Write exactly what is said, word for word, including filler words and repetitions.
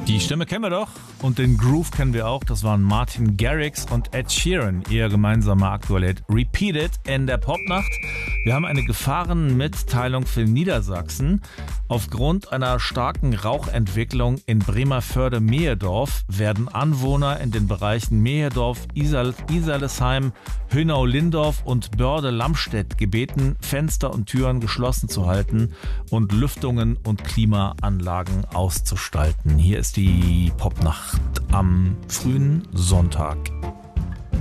Die Stimme kennen wir doch und den Groove kennen wir auch. Das waren Martin Garrix und Ed Sheeran, ihr gemeinsamer aktueller Hit Repeat It in der Popnacht. Wir haben eine Gefahrenmitteilung für Niedersachsen. Aufgrund einer starken Rauchentwicklung in Bremervörde-Mehedorf werden Anwohner in den Bereichen Mehedorf, Isal, Iserlesheim, Hönau-Lindorf und Börde-Lamstedt gebeten, Fenster und Türen geschlossen zu halten und Lüftungen und Klimaanlagen auszustalten. Hier ist die Popnacht am frühen Sonntag.